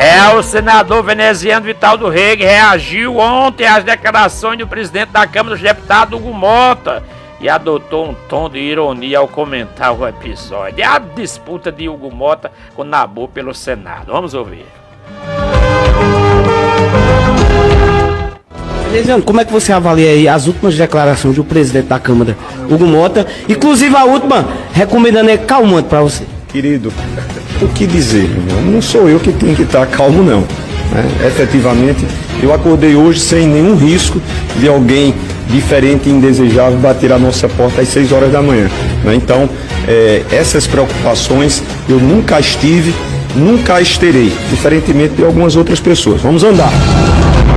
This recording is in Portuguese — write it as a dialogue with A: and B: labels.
A: O senador veneziano Vital do Rego reagiu ontem às declarações do presidente da Câmara dos Deputados, Hugo Mota, e adotou um tom de ironia ao comentar o episódio. É a disputa de Hugo Mota com Nabu pelo Senado. Vamos ouvir.
B: Veneziano, como é que você avalia aí as últimas declarações do presidente da Câmara, Hugo Mota, inclusive a última, recomendando calmante para você?
C: Querido, o que dizer, irmão? Não sou eu que tenho que estar calmo, não. Efetivamente, eu acordei hoje sem nenhum risco de alguém diferente e indesejável bater a nossa porta às 6 horas da manhã. Então, essas preocupações eu nunca estive, nunca as terei, diferentemente de algumas outras pessoas. Vamos andar.